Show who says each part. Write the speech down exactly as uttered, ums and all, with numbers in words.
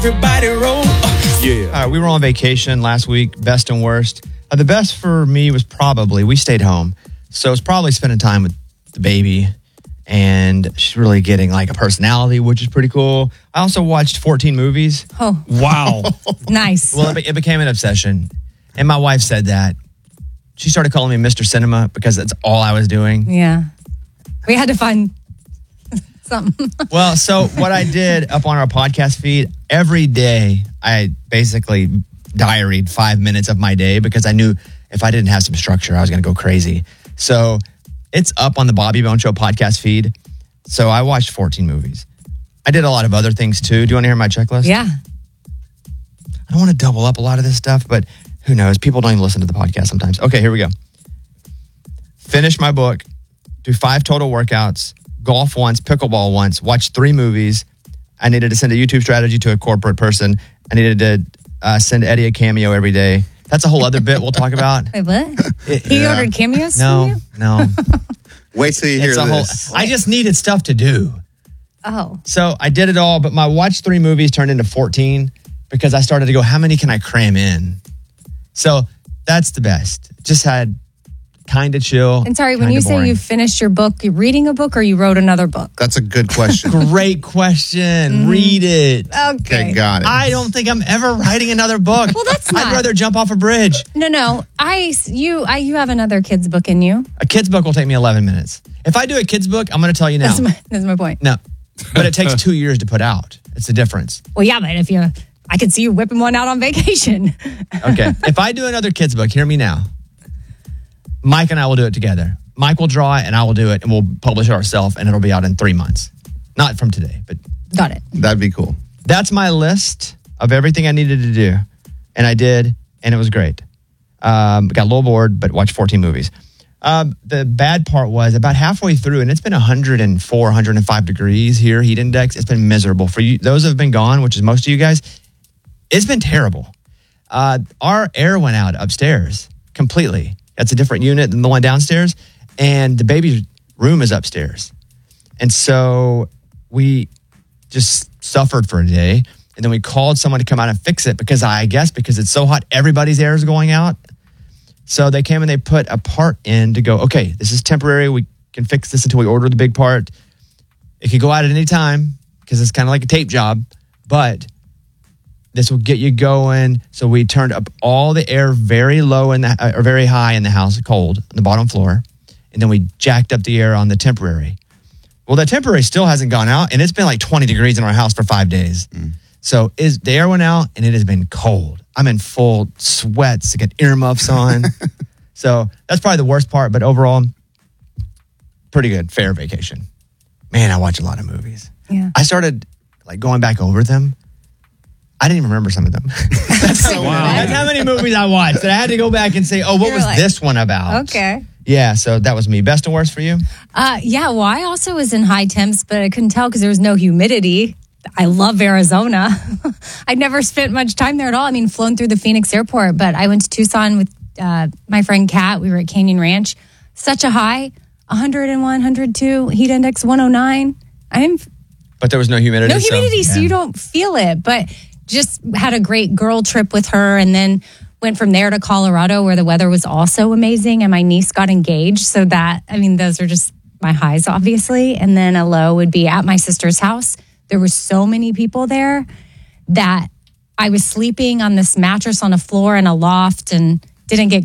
Speaker 1: Everybody roll.
Speaker 2: Yeah.
Speaker 3: All right, we were on vacation last week, best and worst. Uh, the best for me was probably, we stayed home. So it's probably spending time with the baby. And she's really getting like a personality, which is pretty cool. I also watched fourteen movies.
Speaker 4: Oh,
Speaker 2: Wow.
Speaker 4: nice.
Speaker 3: Well, it, be- it became an obsession. And my wife said that. She started calling me Mister Cinema because that's all I was doing.
Speaker 4: Yeah. We had to find something.
Speaker 3: Well, so what I did up on our podcast feed, every day I basically diaried five minutes of my day because I knew if I didn't have some structure, I was going to go crazy. So it's up on the Bobby Bone Show podcast feed. So I watched fourteen movies. I did a lot of other things too. Do you want to hear my checklist?
Speaker 4: Yeah.
Speaker 3: I don't want to double up a lot of this stuff, but who knows? People don't even listen to the podcast sometimes. Okay, here we go. Finish my book, do five total workouts, golf once, pickleball once, watch three movies. I needed to send a YouTube strategy to a corporate person. I needed to uh, send Eddie a cameo every day. That's a whole other bit we'll talk about.
Speaker 4: Wait, what? He
Speaker 5: Yeah.
Speaker 4: ordered cameos
Speaker 3: No,
Speaker 4: from you?
Speaker 3: no.
Speaker 5: Wait till you hear
Speaker 3: It's a whole,
Speaker 5: this.
Speaker 3: I just needed stuff to do.
Speaker 4: Oh.
Speaker 3: So I did it all, but my watch three movies turned into fourteen because I started to go, how many can I cram in? So that's the best. Just had kind of chill.
Speaker 4: And sorry, when
Speaker 3: kinda
Speaker 4: you say
Speaker 3: boring.
Speaker 4: you finished your book, you're reading a book or you wrote another book?
Speaker 5: That's a good question.
Speaker 3: Great question. Read it.
Speaker 5: Okay, got it.
Speaker 3: I don't think I'm ever writing another book.
Speaker 4: Well, that's
Speaker 3: I'd
Speaker 4: not-
Speaker 3: rather jump off a bridge.
Speaker 4: No, no. I, you, I, you have another kid's book in you.
Speaker 3: A kid's book will take me eleven minutes. If I do a kid's book, I'm going to tell you now.
Speaker 4: That's my, that's my point.
Speaker 3: No, but it takes two years to put out. It's the difference.
Speaker 4: Well, yeah, but if you, I could see you whipping one out on vacation.
Speaker 3: Okay. If I do another kid's book, hear me now. Mike and I will do it together. Mike will draw it and I will do it and we'll publish it ourselves and it'll be out in three months. Not from today, but
Speaker 4: Got it.
Speaker 5: That'd be cool.
Speaker 3: that's my list of everything I needed to do. And I did, and it was great. Um, got a little bored, but watched fourteen movies. Um, the bad part was about halfway through, and it's been one hundred four, one hundred five degrees here, heat index. It's been miserable. For you, those who have been gone, which is most of you guys, it's been terrible. Uh, our air went out upstairs completely. That's a different unit than the one downstairs. And the baby's room is upstairs. And so we just suffered for a day. And then we called someone to come out and fix it because I guess because it's so hot, everybody's air is going out. So they came and they put a part in to go, okay, this is temporary. We can fix this until we order the big part. It could go out at any time because it's kind of like a tape job, but this will get you going. So we turned up all the air very low in the, uh, or very high in the house, cold, on the bottom floor. And then we jacked up the air on the temporary. Well, the temporary still hasn't gone out, and it's been like twenty degrees in our house for five days. Mm. So is the air went out, and it has been cold. I'm in full sweats. I got earmuffs on. So that's probably the worst part, but overall, pretty good. Fair vacation. Man, I watch a lot of movies.
Speaker 4: Yeah.
Speaker 3: I started like going back over them. I didn't even remember some of them. that's, how,
Speaker 4: Wow.
Speaker 3: that's how many movies I watched. That I had to go back and say, oh, what
Speaker 4: You're
Speaker 3: was
Speaker 4: like,
Speaker 3: this one about?
Speaker 4: Okay.
Speaker 3: Yeah, so that was me. Best and worst for you?
Speaker 4: Uh, yeah, well, I also was in high temps, but I couldn't tell because there was no humidity. I love Arizona. I'd never spent much time there at all. I mean, flown through the Phoenix airport, but I went to Tucson with uh, my friend Kat. We were at Canyon Ranch. Such a high, one hundred one, one hundred two, heat index one oh nine. I'm
Speaker 3: But there was no humidity.
Speaker 4: no humidity, so,
Speaker 3: yeah.
Speaker 4: you don't feel it. But just had a great girl trip with her, and then went from there to Colorado where the weather was also amazing, and my niece got engaged. So that, I mean, those are just my highs, obviously. And then a low would be at my sister's house. There were so many people there that I was sleeping on this mattress on a floor in a loft and didn't get